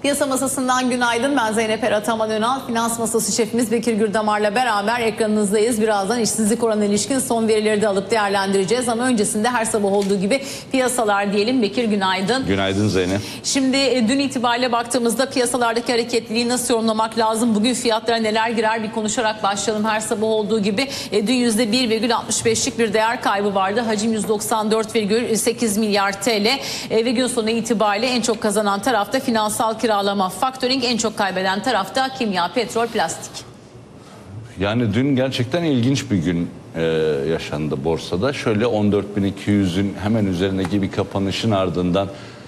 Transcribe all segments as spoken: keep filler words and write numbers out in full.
Piyasa masasından günaydın. Ben Zeynep Erataman Önal. Finans masası şefimiz Bekir Gürdamar'la beraber ekranınızdayız. Birazdan işsizlik oranına ilişkin son verileri de alıp değerlendireceğiz. Ama öncesinde her sabah olduğu gibi piyasalar diyelim. Bekir günaydın. Günaydın Zeynep. Şimdi e, dün itibariyle baktığımızda piyasalardaki hareketliliği nasıl yorumlamak lazım? Bugün fiyatlara neler girer bir konuşarak başlayalım. Her sabah olduğu gibi e, dün yüzde bir virgül altmış beşlik bir değer kaybı vardı. Hacim yüz doksan dört virgül sekiz milyar T L e, ve gün sonu itibariyle en çok kazanan tarafta finansal kiralama, faktöring, en çok kaybeden tarafta kimya, petrol, plastik. Yani dün gerçekten ilginç bir gün e, yaşandı borsada. Şöyle on dört bin iki yüzün hemen üzerindeki bir kapanışın ardından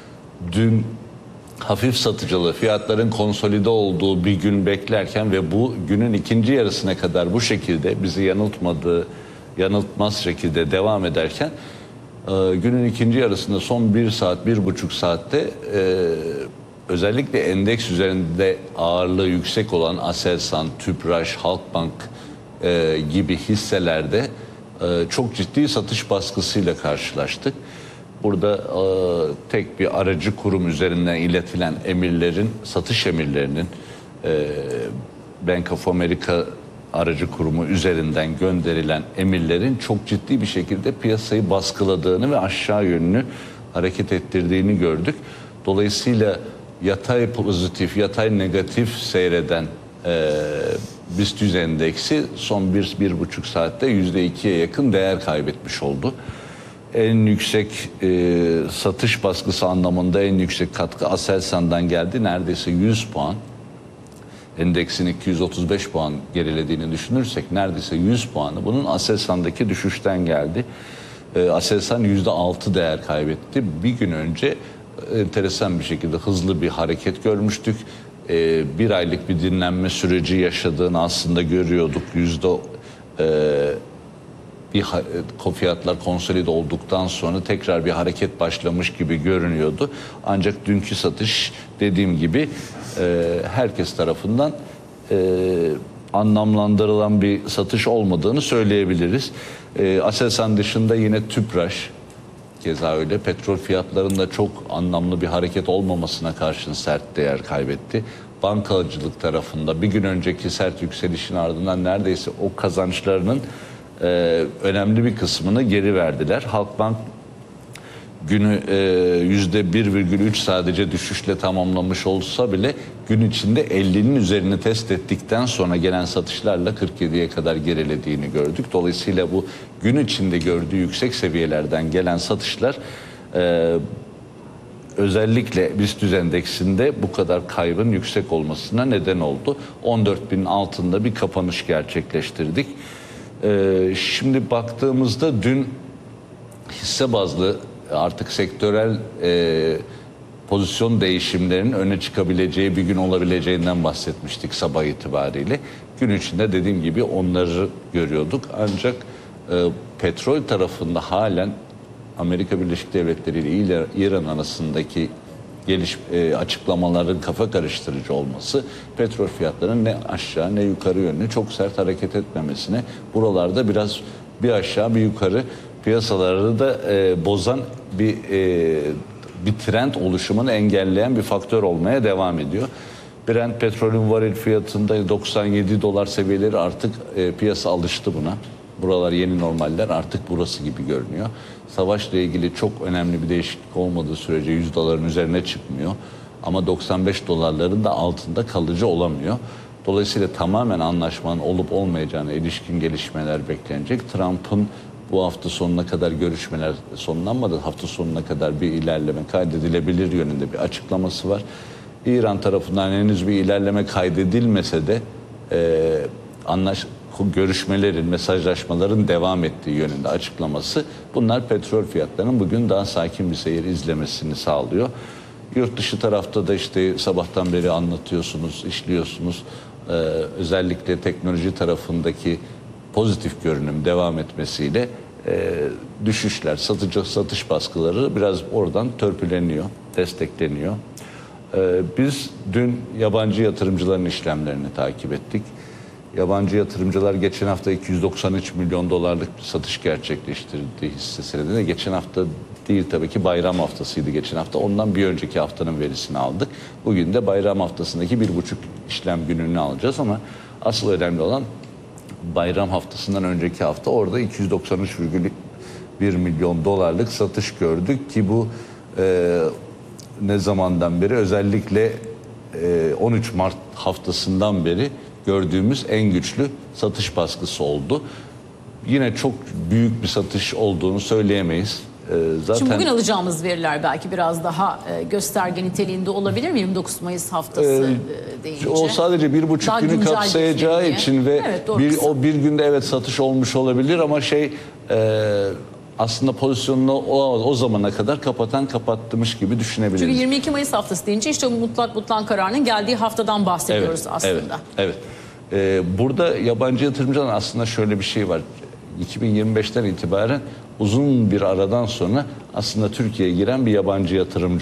dün hafif satıcılı fiyatların konsolide olduğu bir gün beklerken ve bu günün ikinci yarısına kadar bu şekilde bizi yanıltmadığı, yanıltmaz şekilde devam ederken e, günün ikinci yarısında son bir saat, bir buçuk saatte e, özellikle endeks üzerinde ağırlığı yüksek olan Aselsan, Tüpraş, Halkbank e, gibi hisselerde e, çok ciddi satış baskısıyla karşılaştık. Burada e, tek bir aracı kurum üzerinden iletilen emirlerin, satış emirlerinin e, Bank of America aracı kurumu üzerinden gönderilen emirlerin çok ciddi bir şekilde piyasayı baskıladığını ve aşağı yönlü hareket ettirdiğini gördük. Dolayısıyla yatay pozitif, yatay negatif seyreden e, BIST yüz endeksi son bir, bir buçuk saatte yüzde ikiye yakın değer kaybetmiş oldu. En yüksek e, satış baskısı anlamında en yüksek katkı Aselsan'dan geldi. Neredeyse yüz puan. Endeksin iki yüz otuz beş puan gerilediğini düşünürsek neredeyse yüz puanı bunun Aselsan'daki düşüşten geldi. E, Aselsan yüzde altı değer kaybetti. Bir gün önce enteresan bir şekilde hızlı bir hareket görmüştük. Ee, bir aylık bir dinlenme süreci yaşadığını aslında görüyorduk. Yüzde e, bir fiyatlar konsolide olduktan sonra tekrar bir hareket başlamış gibi görünüyordu. Ancak dünkü satış dediğim gibi e, herkes tarafından e, anlamlandırılan bir satış olmadığını söyleyebiliriz. E, Aselsan dışında yine Tüpraş, keza öyle. Petrol fiyatlarında çok anlamlı bir hareket olmamasına karşın sert değer kaybetti. Bankacılık tarafında bir gün önceki sert yükselişin ardından neredeyse o kazançlarının e, önemli bir kısmını geri verdiler. Halkbank günü e, yüzde bir virgül üç sadece düşüşle tamamlamış olsa bile gün içinde ellinin üzerini test ettikten sonra gelen satışlarla kırk yediye kadar gerilediğini gördük. Dolayısıyla bu gün içinde gördüğü yüksek seviyelerden gelen satışlar e, özellikle BIST yüz endeksinde bu kadar kaybın yüksek olmasına neden oldu. on dört binin altında bir kapanış gerçekleştirdik. E, şimdi baktığımızda dün hisse bazlı artık sektörel e, pozisyon değişimlerinin öne çıkabileceği bir gün olabileceğinden bahsetmiştik sabah itibariyle. Gün içinde dediğim gibi onları görüyorduk. Ancak e, petrol tarafında halen Amerika Birleşik Devletleri ile İran arasındaki geliş, e, açıklamaların kafa karıştırıcı olması petrol fiyatlarının ne aşağı ne yukarı yönlü çok sert hareket etmemesine, buralarda biraz bir aşağı bir yukarı piyasaları da e, bozan bir e, bir trend oluşumunu engelleyen bir faktör olmaya devam ediyor. Brent petrolün varil fiyatında doksan yedi dolar seviyeleri, artık e, piyasa alıştı buna. Buralar yeni normaller, artık burası gibi görünüyor. Savaşla ilgili çok önemli bir değişiklik olmadığı sürece yüz doların üzerine çıkmıyor. Ama doksan beş dolarların da altında kalıcı olamıyor. Dolayısıyla tamamen anlaşmanın olup olmayacağına ilişkin gelişmeler beklenecek. Trump'ın bu hafta sonuna kadar görüşmeler sonlanmadı. Hafta sonuna kadar bir ilerleme kaydedilebilir yönünde bir açıklaması var. İran tarafından henüz bir ilerleme kaydedilmese de e, anlaş görüşmelerin, mesajlaşmaların devam ettiği yönünde açıklaması. Bunlar petrol fiyatlarının bugün daha sakin bir seyir izlemesini sağlıyor. Yurt dışı tarafta da işte sabahtan beri anlatıyorsunuz, işliyorsunuz. Ee, özellikle teknoloji tarafındaki pozitif görünüm devam etmesiyle e, düşüşler, satıcı satış baskıları biraz oradan törpüleniyor, destekleniyor. E, biz dün yabancı yatırımcıların işlemlerini takip ettik. Yabancı yatırımcılar geçen hafta iki yüz doksan üç milyon dolarlık bir satış gerçekleştirdiği hisse senedine. Geçen hafta değil tabii ki, bayram haftasıydı geçen hafta. Ondan bir önceki haftanın verisini aldık. Bugün de bayram haftasındaki bir buçuk işlem gününü alacağız ama asıl önemli olan bayram haftasından önceki hafta. Orada iki yüz doksan üç virgül bir milyon dolarlık satış gördük ki bu e, ne zamandan beri, özellikle e, on üç Mart haftasından beri gördüğümüz en güçlü satış baskısı oldu. Yine çok büyük bir satış olduğunu söyleyemeyiz. E, zaten Şimdi bugün alacağımız veriler belki biraz daha e, gösterge niteliğinde olabilir mi? yirmi dokuz Mayıs haftası e, deyince. O sadece bir buçuk Daha günü güncel kapsayacağı bir için ve evet, doğru, bir, kısa. o bir günde evet satış olmuş olabilir ama şey e, aslında pozisyonunu o, o zamana kadar kapatan kapatmış gibi düşünebiliriz. Çünkü yirmi iki Mayıs haftası deyince işte bu mutlak butlan kararının geldiği haftadan bahsediyoruz evet, aslında. Evet, evet. Ee, burada yabancı yatırımcıların aslında şöyle bir şey var. iki bin yirmi beşten itibaren uzun bir aradan sonra aslında Türkiye'ye giren bir yabancı yatırımcı